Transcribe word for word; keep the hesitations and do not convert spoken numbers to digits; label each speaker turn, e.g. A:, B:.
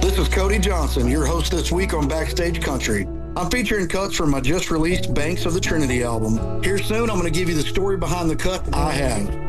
A: This is Cody Johnson, your host this week on Backstage Country. I'm featuring cuts from my just released Banks of the Trinity album. Here soon, I'm going to give you the story behind the cut I have.